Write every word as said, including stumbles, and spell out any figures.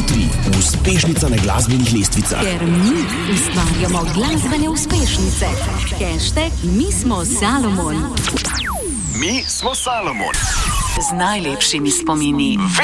Jutri uspešnica na glasbenih lestvicah. Ker mi ustvarjamo glasbene uspešnice. Hashtag Mi smo Salomon. Mi smo Salomon. Z najlepšimi spomini.